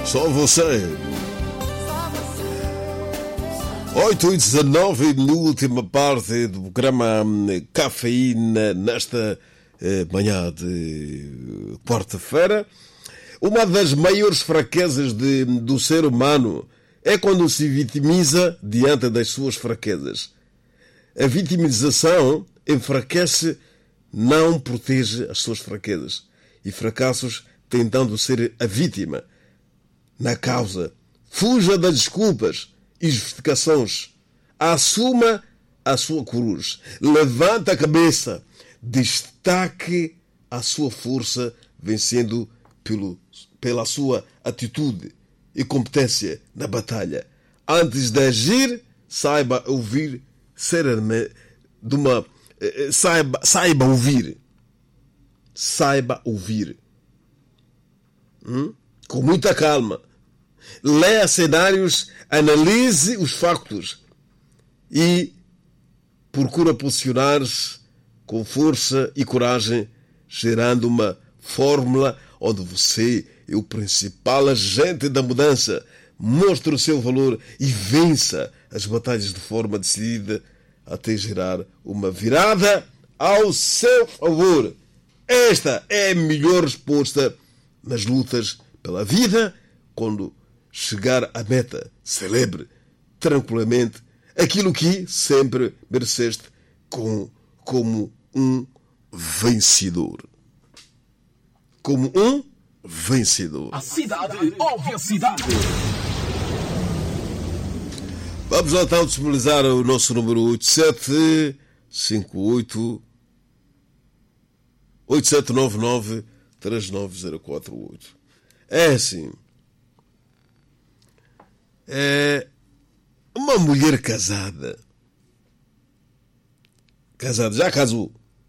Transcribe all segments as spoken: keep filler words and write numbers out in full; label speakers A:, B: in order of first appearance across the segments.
A: Só você. oito e dezanove, na última parte do programa Cafeína, nesta eh, manhã de quarta-feira. Uma das maiores fraquezas de, do ser humano é quando se vitimiza diante das suas fraquezas. A vitimização enfraquece, não protege as suas fraquezas e fracassos tentando ser a vítima. Na causa, fuja das desculpas e justificações. Assuma a sua cruz. Levanta a cabeça. Destaque a sua força, vencendo pelo, pela sua atitude e competência na batalha. Antes de agir, saiba ouvir seriamente, de uma, saiba, saiba ouvir. Saiba ouvir. Hum? Com muita calma. Leia cenários, analise os factos e procura posicionar-se com força e coragem, gerando uma fórmula onde você é o principal agente da mudança. Mostre o seu valor e vença as batalhas de forma decidida até gerar uma virada ao seu favor. Esta é a melhor resposta nas lutas pela vida. Quando chegar à meta, celebre tranquilamente aquilo que sempre mereceste com, como um vencedor. Como um vencedor.
B: A cidade ouve a cidade.
A: Vamos lá então disponibilizar o nosso número oito sete cinco oito oito sete nove nove três nove zero quatro oito. É assim. É uma mulher casada. Casada, já casou.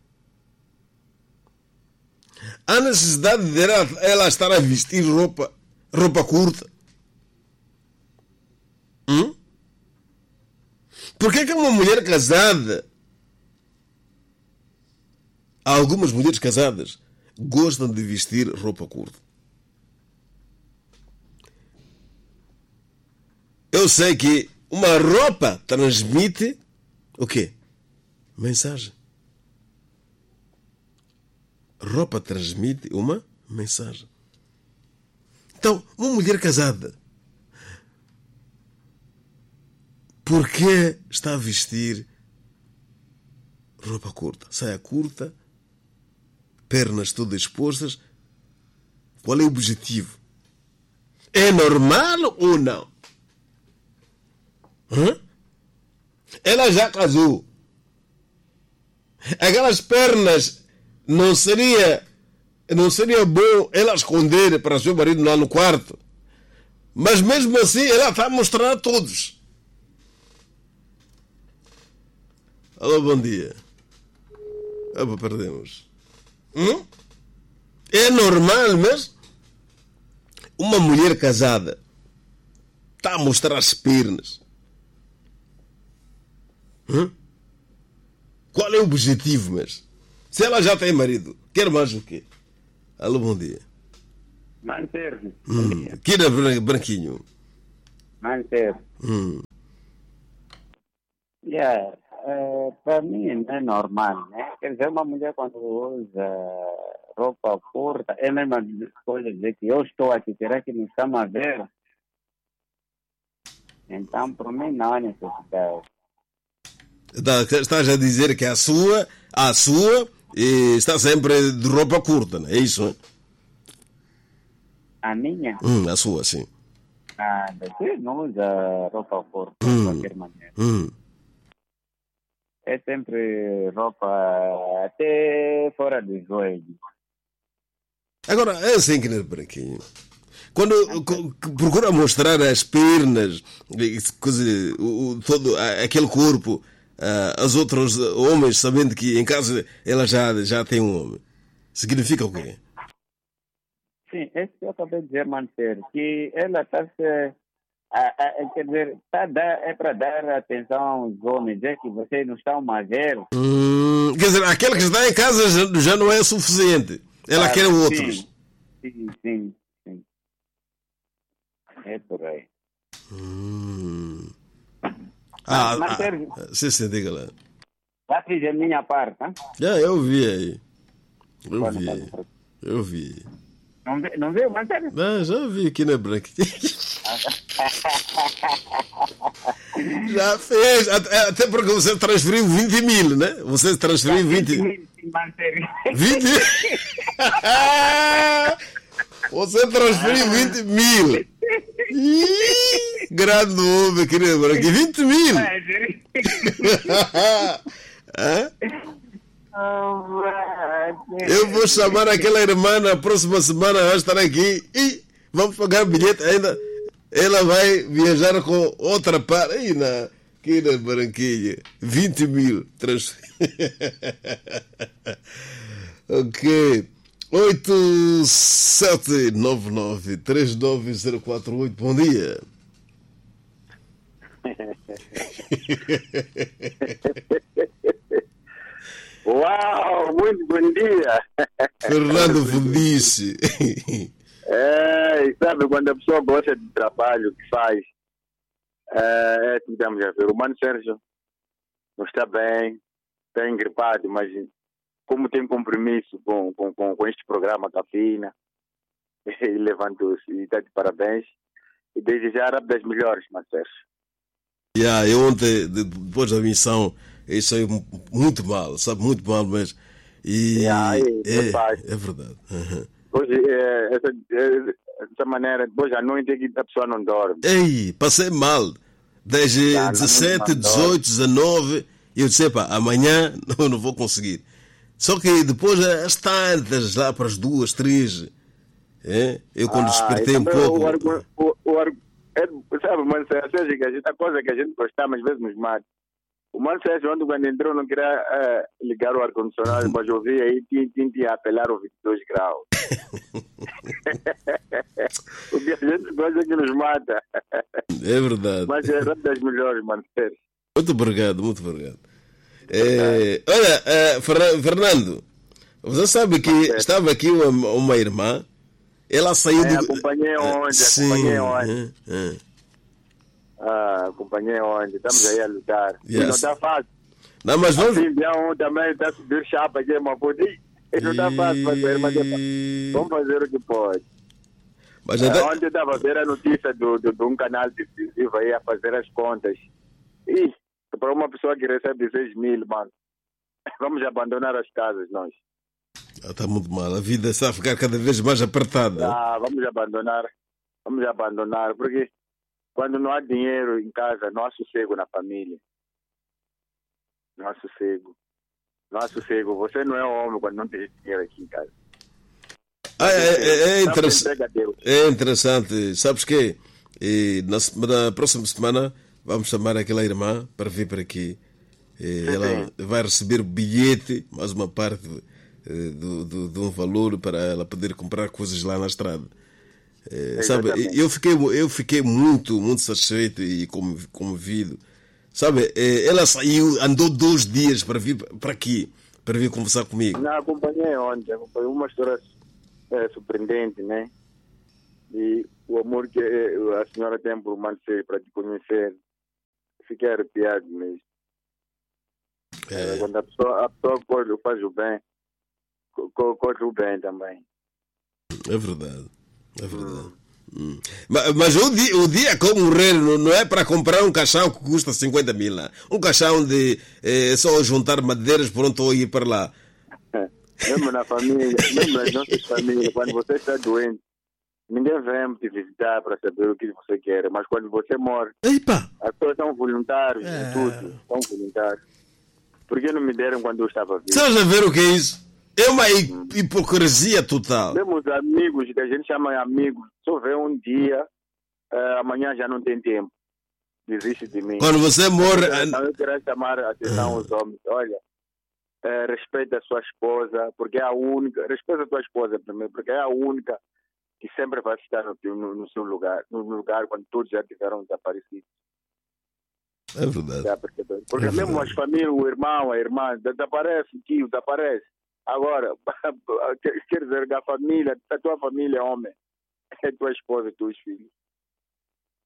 A: Há necessidade de ela, ela estar a vestir roupa, roupa curta? Hum? Por que é que uma mulher casada, algumas mulheres casadas, gostam de vestir roupa curta? Eu sei que uma roupa transmite o quê? Mensagem. Roupa transmite uma mensagem. Então, uma mulher casada, por que está a vestir roupa curta? Saia curta, pernas todas expostas. Qual é o objetivo? É normal ou não? Hã? Ela já casou. Aquelas pernas não seria não seria bom ela esconder para seu marido lá no quarto. Mas mesmo assim ela está a mostrar a todos. Alô, bom dia. Opa, perdemos. Hum? É normal mesmo? Uma mulher casada está a mostrar as pernas. Hum? Qual é o objetivo, mas? Se ela já tem marido, quer mais o quê? Alô, bom dia.
C: Manter.
A: Hum. Queira branquinho.
C: Manter.
A: Hum.
C: Yeah. Uh, para mim não é normal, né? Quer dizer, uma mulher quando usa roupa curta, é a mesma coisa dizer que eu estou aqui, será que não estamos a ver? Então, para mim não há necessidade.
A: Estás a dizer que a sua, a sua está sempre de roupa curta, não é isso?
C: A minha?
A: Hum, a sua, sim.
C: Ah, você não usa roupa curta
A: hum.
C: de qualquer maneira.
A: Hum.
C: É sempre roupa até fora do joelho.
A: Agora, é assim que não é branquinho. Quando procura mostrar as pernas, coisa, o, todo aquele corpo, uh, aos outros homens, sabendo que em casa ela já, já tem um homem, significa o quê?
C: Sim, é isso que eu acabei de dizer, Manter, que ela está se. A, a, quer dizer, tá dar, é para dar atenção aos homens, é que vocês não estão a ver.
A: Hum, quer dizer, aquele que está em casa já, já não é suficiente. Ela ah, quer outros.
C: Sim, sim, sim. É por aí.
A: Hum. Ah,
C: Mas,
A: ah,
C: Sérgio,
A: sim, sim, diga lá.
C: já fiz a minha parte, hein?
A: Já, eu vi aí. Eu
C: Quando,
A: vi
C: quando,
A: aí.
C: quando.
A: Eu vi.
C: Não, vê- não viu, mas Sérgio?
A: Ah, já vi aqui na branca. Já fez. Até, até porque você transferiu vinte mil, né? Você transferiu vinte.
C: Mas, Sérgio.
A: vinte. Você transferiu vinte mil. Ih, grande homem aqui na branca. vinte mil.
C: É, Sérgio.
A: Hã?
C: Oh, mas,
A: Eu vou chamar aquela irmã na próxima semana, vai estar aqui e vamos pagar o bilhete ainda. Ela vai viajar com outra parte aí na, aqui na Barranquilha. vinte mil. Trans... Ok. oito sete nove nove três nove zero quatro oito. Bom dia.
D: Uau, muito bom dia.
A: Fernando Fudice.
D: É, e sabe, quando a pessoa gosta do trabalho que faz, é, é assim que estamos a ver. O Mano Sérgio não está bem, está engripado, mas como tem compromisso com, com, com, com este programa Cafeína, ele levantou-se e está de parabéns. E desejar a das melhores, Mano Sérgio.
A: Yeah, eu ontem, depois da missão, eu saí muito mal, sabe? Muito mal mesmo. E
D: Yeah, é,
A: é, é verdade. Uhum.
D: Hoje, é, essa, é, dessa maneira, depois à noite é que a pessoa não dorme.
A: Ei, passei mal. Desde
D: Tá,
A: dezessete,
D: não
A: dezoito, dezenove, e eu disse, pá, amanhã não, não vou conseguir. Só que depois, às tantas, lá para as duas, três, é? Eu quando
D: Ah,
A: despertei
D: e
A: um
D: também
A: pouco.
D: O, argu- o, o, argu- é, sabe, Mano Sérgio, que a, gente, a coisa que a gente gostava, às vezes nos mata. O Mano Sérgio, ontem, quando entrou, não queria eh, ligar o ar-condicionado, mas eu vi aí, tinha, tinha, tinha a apelar aos vinte e dois graus. O que a gente gosta que nos mata.
A: É verdade.
D: Mas é das melhores, Mano Sérgio.
A: Muito obrigado, muito obrigado. É, olha, é, Fernan- Fernando, você sabe que estava aqui uma, uma irmã, ela saiu
D: É,
A: do.
D: acompanhei ontem,
A: Sim,
D: acompanhei ontem.
A: é, é.
D: Ah, acompanhei ontem, estamos aí a lutar. E
A: Yes.
D: não está fácil.
A: Não, mas vamos.
D: Assim, dia um também está a subir chapa aqui, mas pode ir. Não está fácil fazer, mas é fa-
A: E-
D: vamos fazer o que pode.
A: Mas
D: É,
A: até...
D: ontem estava a ver a notícia do, do, de um canal decisivo aí a fazer as contas. E para uma pessoa que recebe seis mil, mano, vamos abandonar as casas, nós.
A: Está muito mal, a vida está a ficar cada vez mais apertada.
D: Ah, vamos abandonar, vamos abandonar, porque quando não há dinheiro em casa, não há sossego na família. Não há sossego. Não há sossego. Você não é homem quando não tem dinheiro aqui em casa.
A: Ah, é, é, é, interess-
D: Entrega a Deus.
A: é interessante, sabes que na, semana- na próxima semana vamos chamar aquela irmã para vir para aqui. E ela vai receber o bilhete, mais uma parte eh, do, do, de um valor para ela poder comprar coisas lá na estrada. Eh, sabe,
D: Exatamente.
A: eu fiquei, eu fiquei muito, muito satisfeito e como- comovido. Sabe, eh, ela saiu, andou dois dias para vir para aqui, para vir conversar comigo.
D: Não, acompanhei ontem. Acompanhei uma história é, surpreendente, né? E o amor que eh, a senhora tem por manter para te conhecer. Fiquei arrepiado mesmo.
A: É.
D: É, quando a pessoa, a pessoa corre, faz o bem, co- co- corre o bem também.
A: É verdade, é verdade. Hum. Mas, mas o, dia, o dia que eu morrer não, não é para comprar um caixão que custa cinquenta mil lá. Um caixão de é, só juntar madeiras, pronto, ou ir para lá.
D: Mesmo na família, mesmo nas nossas famílias, quando você está doente, ninguém vem te visitar para saber o que você quer. Mas quando você morre,
A: Epa!
D: as pessoas são voluntários
A: É.
D: em tudo. São voluntários. Por que não me deram quando eu estava vivo?
A: Estás a ver o que é isso? É uma hi- hipocrisia total.
D: Mesmo os amigos, que a gente chama de amigos, só vê um dia, eh, amanhã já não tem tempo. Desiste de mim.
A: Quando você morre.
D: Então, eu quero chamar a atenção aos homens. Olha, eh, respeita a sua esposa, porque é a única. Respeita a tua esposa primeiro, porque é a única que sempre vai estar no, teu- no, no seu lugar, no lugar quando todos já tiveram desaparecido.
A: É verdade.
D: Já percebeu? Porque
A: É
D: mesmo
A: verdade.
D: as famílias, o irmão, a irmã, desaparece, o tio desaparece. Agora, quer dizer que a família, a tua família é homem, é tua esposa e teus filhos.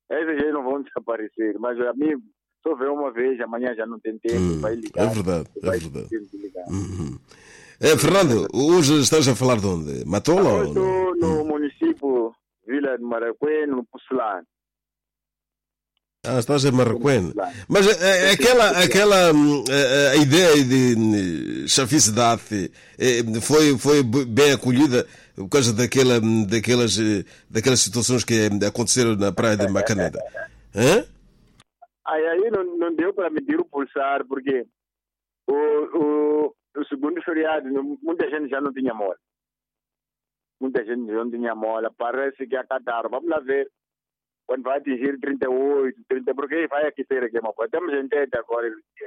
D: Esses aí não vão desaparecer, mas a mim só vê uma vez, amanhã já não tem tempo,
A: Hum,
D: vai ligar.
A: é verdade, é
D: vai
A: verdade.
D: ter que ligar.
A: Uhum. É, Fernando, hoje estás a falar de onde? Matola?
D: Eu
A: ou
D: estou
A: não?
D: no município Vila de Maracué, no Pucelano.
A: Ah, estás em Marroquém. Mas é, é aquela, aquela hum, a, a ideia de chaficidade é, foi, foi bem acolhida por causa daquela, hum, daquelas, eh, daquelas situações que aconteceram na praia de Macaneda. Hã?
D: Aí, aí não, não deu para medir o pulsar, porque o, o, o segundo feriado, não- muita gente já não tinha mola. Muita gente já não tinha mola. Parece que acataram. Vamos lá ver. Quando vai atingir trinta e oito, trinta, porque vai aquecer aqui uma coisa. Estamos em teta agora.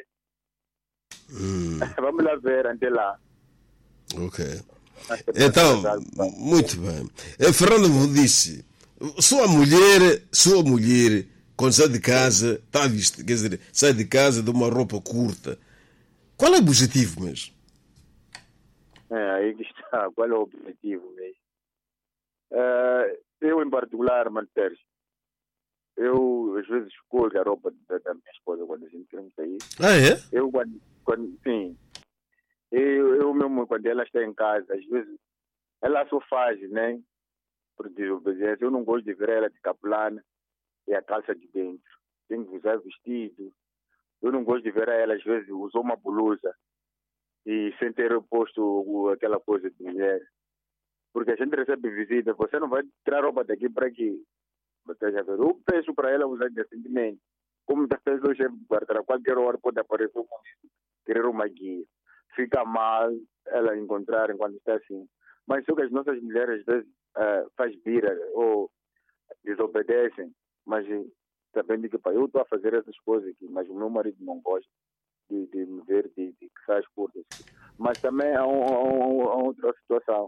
A: Hum,
D: Vamos lá ver até lá.
A: ok. Então, muito bem. Eh, Fernando me disse, sua mulher, sua mulher, quando sai de casa, está a vestir, quer dizer, sai de casa de uma roupa curta. Qual é o objetivo mesmo?
D: É, aí que está. Qual é o objetivo mesmo? Eh, eu, em particular, Manteres, eu às vezes escolho a roupa da, da minha esposa quando a gente quer sair.
A: Ah, é?
D: Eu, quando, quando sim, eu, eu mesmo, quando ela está em casa, às vezes, ela só faz, né? Por desobediência. Eu não gosto de ver ela de capulana e a calça de dentro. Tem que usar vestido. Eu não gosto de ver ela, às vezes, usou uma blusa e sem ter posto o- aquela coisa de mulher. Porque a gente recebe visita, você não vai tirar roupa daqui para aqui. Você já vê. Eu peço para ela usar decentemente. Como está fez o chefe de guarda, a qualquer hora pode aparecer um querer uma guia. Fica mal ela encontrar enquanto está assim. Mas só que as nossas mulheres às vezes eh, faz bira ou desobedecem, mas eh, sabendo que pá, eu estou a fazer essas coisas aqui, mas o meu marido não gosta de, de me ver de, de que faz curtas. Mas também há, um, há, um, há outra situação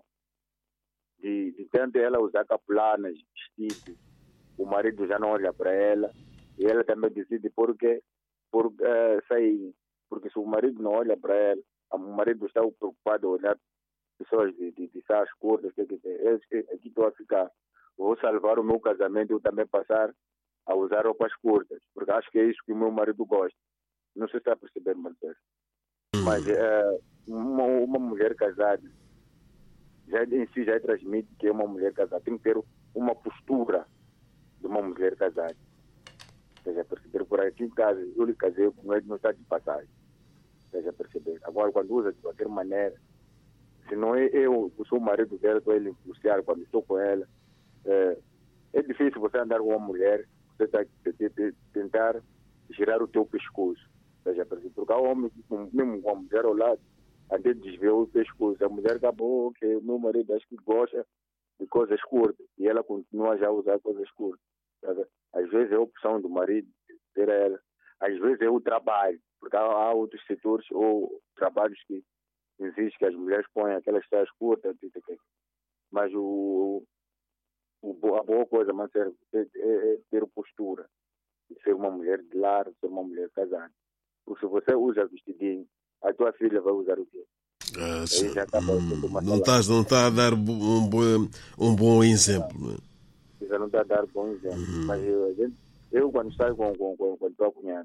D: de, de tanto ela usar capulanas, vestidos, o marido já não olha para ela e ela também decide por quê, por eh, sair. Porque se o marido não olha para ela, o marido está preocupado em olhar pessoas de, de, de saias curtas, que, que, eu aqui estou a ficar, vou salvar o meu casamento e eu também passar a usar roupas curtas, porque acho que é isso que o meu marido gosta. Não sei se está a perceber, Marcelo. Mas eh, uma, uma mulher casada, já em si já transmite que é uma mulher casada, tem que ter uma postura de uma mulher casada. Esteja a perceber, por aqui em casa, eu lhe casei com ele, não está de passagem. Esteja a perceber. Agora, quando usa de qualquer maneira, se não é eu, que sou o marido dela, estou a ele influenciar quando estou com ela, é, é difícil você andar com uma mulher, você está a tentar girar o teu pescoço. Esteja a perceber. Porque há homem, mesmo com a mulher ao lado, até desviou o pescoço. A mulher acabou, que o meu marido acho que gosta de coisas curtas, e ela continua já a usar coisas curtas. Sabe? Às vezes é a opção do marido ter ela, às vezes é o trabalho, porque há, há outros setores ou trabalhos que existe que as mulheres põem aquelas saias curtas, mas o, o, a boa coisa mas é, é, é ter postura, de ser uma mulher de lar, ser uma mulher casada. Porque se você usa vestidinho, a tua filha vai usar o quê?
A: Ah,
D: Aí já acaba
A: hum,
D: uma
A: não estás não está a dar bo- um bom, um bom exemplo. Não é?
D: Você não está a dar bom exemplo. Mas eu, a gente- eu, quando saio com, com, com, com a tua cunhada,